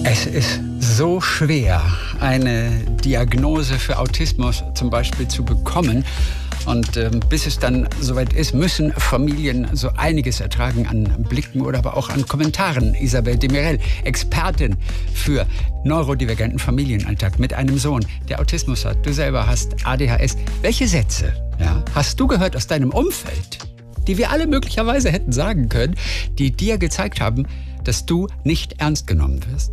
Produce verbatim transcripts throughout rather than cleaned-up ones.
Es ist so schwer, eine Diagnose für Autismus zum Beispiel zu bekommen. Und ähm, bis es dann soweit ist, müssen Familien so einiges ertragen an Blicken oder aber auch an Kommentaren. Isabel Demirel, Expertin für neurodivergenten Familienalltag mit einem Sohn, der Autismus hat. Du selber hast A D H S. Welche Sätze ja, hast du gehört aus deinem Umfeld, die wir alle möglicherweise hätten sagen können, die dir gezeigt haben, dass du nicht ernst genommen wirst?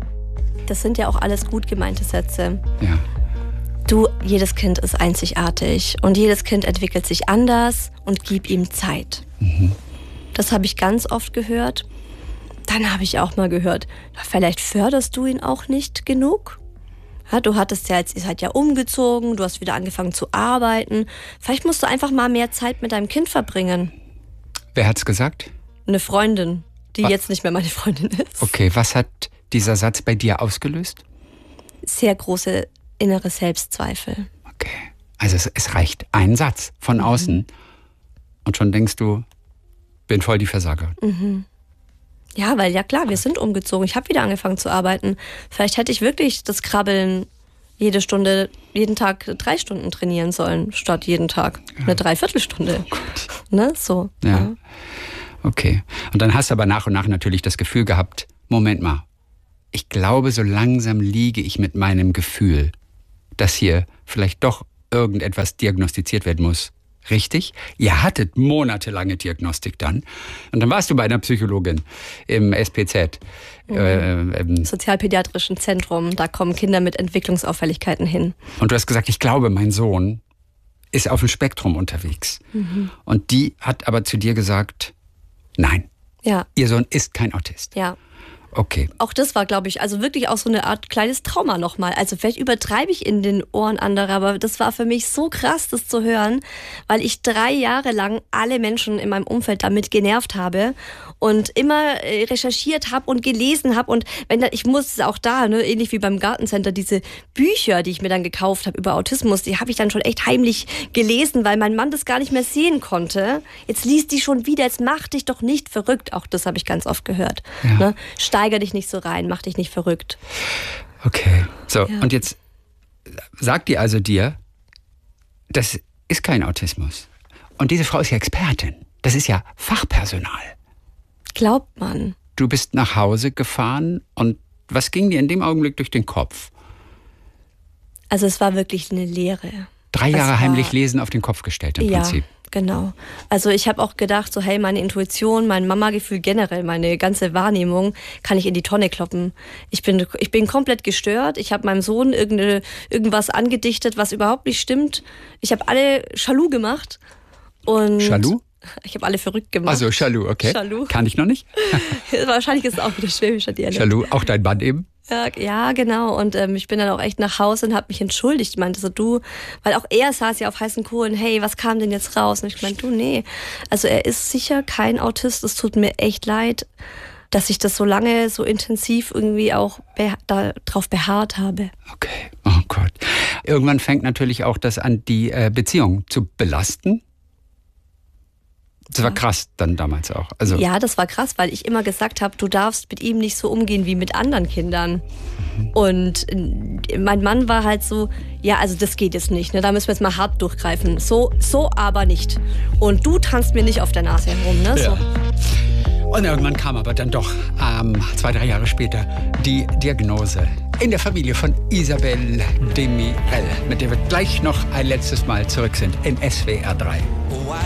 Das sind ja auch alles gut gemeinte Sätze. Ja. Du, jedes Kind ist einzigartig und jedes Kind entwickelt sich anders und gib ihm Zeit. Mhm. Das habe ich ganz oft gehört. Dann habe ich auch mal gehört, vielleicht förderst du ihn auch nicht genug. Ja, du hattest ja jetzt, ihr seid ja umgezogen, du hast wieder angefangen zu arbeiten. Vielleicht musst du einfach mal mehr Zeit mit deinem Kind verbringen. Wer hat's gesagt? Eine Freundin, die Was? jetzt nicht mehr meine Freundin ist. Okay, was hat dieser Satz bei dir ausgelöst? Sehr große innere Selbstzweifel. Okay, also es, es reicht ein Satz von außen mhm. und schon denkst du, bin voll die Versagerin. Mhm. Ja, weil ja klar, wir sind umgezogen. Ich habe wieder angefangen zu arbeiten. Vielleicht hätte ich wirklich das Krabbeln jede Stunde, jeden Tag drei Stunden trainieren sollen, statt jeden Tag ja. eine Dreiviertelstunde. Oh Gott. Ne, so. Ja. ja. Okay. Und dann hast du aber nach und nach natürlich das Gefühl gehabt, Moment mal, ich glaube, so langsam liege ich mit meinem Gefühl, dass hier vielleicht doch irgendetwas diagnostiziert werden muss. Richtig? Ihr hattet monatelange Diagnostik dann. Und dann warst du bei einer Psychologin im S P Z. Mhm. Äh, ähm, Sozialpädiatrischen Zentrum. Da kommen Kinder mit Entwicklungsauffälligkeiten hin. Und du hast gesagt, ich glaube, mein Sohn ist auf dem Spektrum unterwegs. Mhm. Und die hat aber zu dir gesagt, nein, ja. ihr Sohn ist kein Autist. Ja. Okay. Auch das war, glaube ich, also wirklich auch so eine Art kleines Trauma nochmal. Also vielleicht übertreibe ich in den Ohren anderer, aber das war für mich so krass, das zu hören, weil ich drei Jahre lang alle Menschen in meinem Umfeld damit genervt habe und immer recherchiert habe und gelesen habe. Und wenn da, ich musste auch da, ne, ähnlich wie beim Gartencenter, diese Bücher, die ich mir dann gekauft habe über Autismus, die habe ich dann schon echt heimlich gelesen, weil mein Mann das gar nicht mehr sehen konnte. Jetzt liest die schon wieder, jetzt mach dich doch nicht verrückt. Auch das habe ich ganz oft gehört. Ja. Ne? Steiger dich nicht so rein, mach dich nicht verrückt. Okay, so Ja. und jetzt sagt die also dir, das ist kein Autismus. Und diese Frau ist ja Expertin. Das ist ja Fachpersonal. Glaubt man. Du bist nach Hause gefahren und was ging dir in dem Augenblick durch den Kopf? Also es war wirklich eine Lehre. Drei Es Jahre war- heimlich Lesen auf den Kopf gestellt im Ja, Prinzip. genau. Also ich habe auch gedacht, so hey, meine Intuition, mein Mama-Gefühl generell, meine ganze Wahrnehmung kann ich in die Tonne kloppen. Ich bin, ich bin komplett gestört. Ich habe meinem Sohn irgende, irgendwas angedichtet, was überhaupt nicht stimmt. Ich habe alle Jaloux gemacht. Und Jaloux? Ich habe alle verrückt gemacht. Also Jaloux, okay. Jaloux. Kann ich noch nicht. Wahrscheinlich ist es auch wieder schwäbischer Dialekt. Jaloux, auch dein Mann eben? Ja, ja, genau. Und ähm, ich bin dann auch echt nach Hause und habe mich entschuldigt. Ich meinte so, du, weil auch er saß ja auf heißen Kohlen, hey, was kam denn jetzt raus? Und ich meinte, du, nee. Also er ist sicher kein Autist. Es tut mir echt leid, dass ich das so lange, so intensiv irgendwie auch beha- darauf beharrt habe. Okay, oh Gott. Irgendwann fängt natürlich auch das an, die äh, Beziehung zu belasten. Das war krass dann damals auch. Also Ja, das war krass, weil ich immer gesagt habe, du darfst mit ihm nicht so umgehen wie mit anderen Kindern. Und äh, mein Mann war halt so, ja, also das geht jetzt nicht, ne? Da müssen wir jetzt mal hart durchgreifen. So, so aber nicht. Und du tanzt mir nicht auf der Nase herum, ne? So. Und irgendwann kam aber dann doch ähm, zwei, drei Jahre später die Diagnose in der Familie von Isabel Demirel, mit der wir gleich noch ein letztes Mal zurück sind in S W R drei.